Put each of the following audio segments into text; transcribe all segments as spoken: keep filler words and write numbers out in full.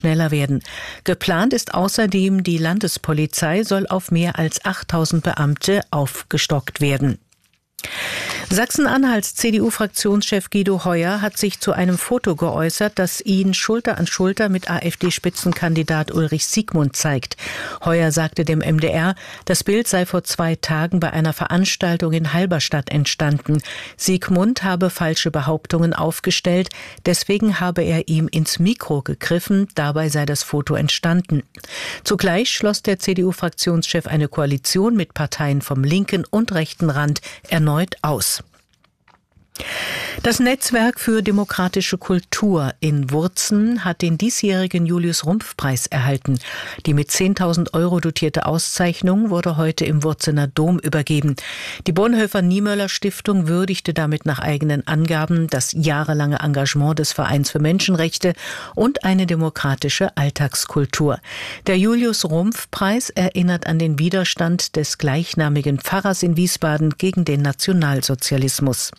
schneller werden. Geplant ist außerdem, die Landespolizei soll auf mehr als achttausend Beamte aufgestockt werden. Sachsen-Anhalts C D U-Fraktionschef Guido Heuer hat sich zu einem Foto geäußert, das ihn Schulter an Schulter mit AfD-Spitzenkandidat Ulrich Siegmund zeigt. Heuer sagte dem M D R, das Bild sei vor zwei Tagen bei einer Veranstaltung in Halberstadt entstanden. Siegmund habe falsche Behauptungen aufgestellt, deswegen habe er ihm ins Mikro gegriffen, dabei sei das Foto entstanden. Zugleich schloss der C D U-Fraktionschef eine Koalition mit Parteien vom linken und rechten Rand erneut aus. Das Netzwerk für demokratische Kultur in Wurzen hat den diesjährigen Julius-Rumpf-Preis erhalten. Die mit zehntausend Euro dotierte Auszeichnung wurde heute im Wurzener Dom übergeben. Die Bonhoeffer-Niemöller-Stiftung würdigte damit nach eigenen Angaben das jahrelange Engagement des Vereins für Menschenrechte und eine demokratische Alltagskultur. Der Julius-Rumpf-Preis erinnert an den Widerstand des gleichnamigen Pfarrers in Wiesbaden gegen den Nationalsozialismus.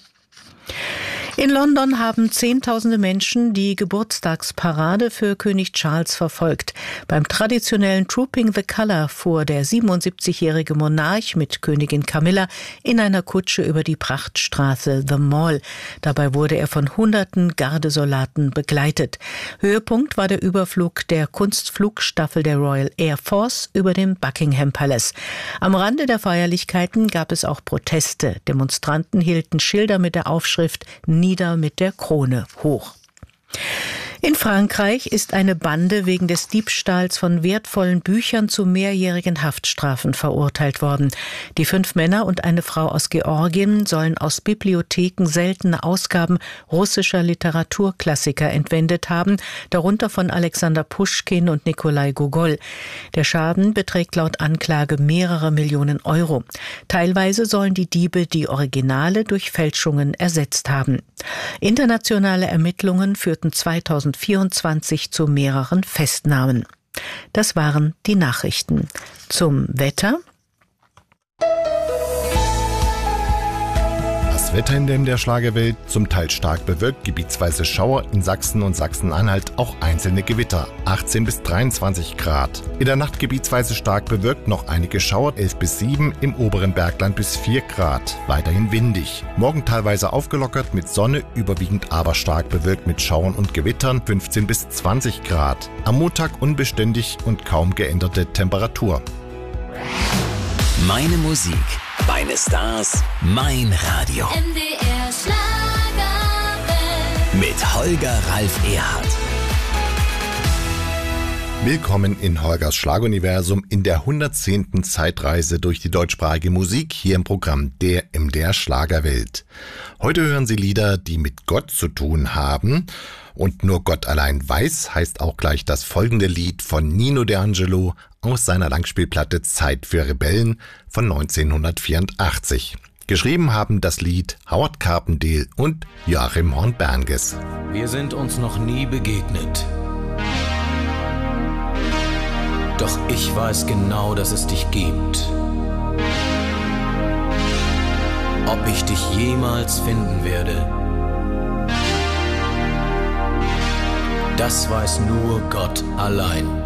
In London haben Zehntausende Menschen die Geburtstagsparade für König Charles verfolgt. Beim traditionellen Trooping the Colour fuhr der siebenundsiebzigjährige Monarch mit Königin Camilla in einer Kutsche über die Prachtstraße The Mall. Dabei wurde er von hunderten Gardesoldaten begleitet. Höhepunkt war der Überflug der Kunstflugstaffel der Royal Air Force über dem Buckingham Palace. Am Rande der Feierlichkeiten gab es auch Proteste. Demonstranten hielten Schilder mit der Aufschrift "Nieder mit der Krone" hoch. In Frankreich ist eine Bande wegen des Diebstahls von wertvollen Büchern zu mehrjährigen Haftstrafen verurteilt worden. Die fünf Männer und eine Frau aus Georgien sollen aus Bibliotheken seltene Ausgaben russischer Literaturklassiker entwendet haben, darunter von Alexander Puschkin und Nikolai Gogol. Der Schaden beträgt laut Anklage mehrere Millionen Euro. Teilweise sollen die Diebe die Originale durch Fälschungen ersetzt haben. Internationale Ermittlungen führten zweitausendvierundzwanzig zu mehreren Festnahmen. Das waren die Nachrichten. Zum Wetter. Das Wetter in der M D R-Schlagerwelt: zum Teil stark bewölkt, gebietsweise Schauer, in Sachsen und Sachsen-Anhalt auch einzelne Gewitter, achtzehn bis dreiundzwanzig Grad. In der Nacht gebietsweise stark bewölkt, noch einige Schauer, elf bis sieben, im oberen Bergland bis vier Grad. Weiterhin windig. Morgen teilweise aufgelockert mit Sonne, überwiegend aber stark bewölkt mit Schauern und Gewittern, fünfzehn bis zwanzig Grad. Am Montag unbeständig und kaum geänderte Temperatur. Meine Musik, meine Stars, mein Radio. M D R Schlagerwelt. Mit Holger Ralf Erhardt. Willkommen in Holgers Schlageruniversum in der hundertzehnten Zeitreise durch die deutschsprachige Musik hier im Programm der M D R Schlagerwelt. Heute hören Sie Lieder, die mit Gott zu tun haben. Und nur Gott allein weiß, heißt auch gleich das folgende Lied von Nino D'Angelo aus seiner Langspielplatte Zeit für Rebellen von neunzehnhundertvierundachtzig. Geschrieben haben das Lied Howard Carpendale und Joachim Horn-Bernges. Wir sind uns noch nie begegnet. Doch ich weiß genau, dass es dich gibt. Ob ich dich jemals finden werde, das weiß nur Gott allein.